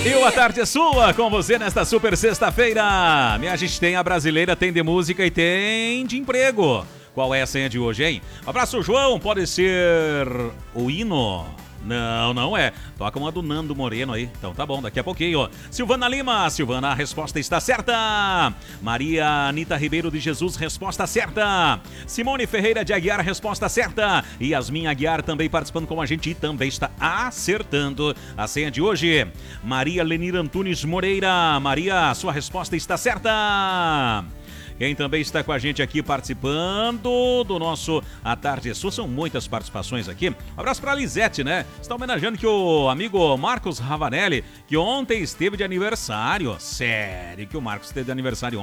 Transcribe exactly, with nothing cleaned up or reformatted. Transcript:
E o A Tarde é Sua, com você nesta super sexta-feira. Minha gente, tem a brasileira, tem de música e tem de emprego. Qual é a senha de hoje, hein? Abraço, João. Pode ser o hino? Não, não é. Toca uma do Nando Moreno aí. Então tá bom, daqui a pouquinho. Silvana Lima. Silvana, a resposta está certa. Maria Anita Ribeiro de Jesus, resposta certa. Simone Ferreira de Aguiar, resposta certa. E Yasmin Aguiar também participando com a gente e também está acertando a senha de hoje. Maria Lenir Antunes Moreira. Maria, sua resposta está certa. Quem também está com a gente aqui participando do nosso A Tarde é Sua, são muitas participações aqui. Um abraço para a Lisete, né? Está homenageando que o amigo Marcos Ravanelli, que ontem esteve de aniversário. Sério que o Marcos esteve de aniversário ontem.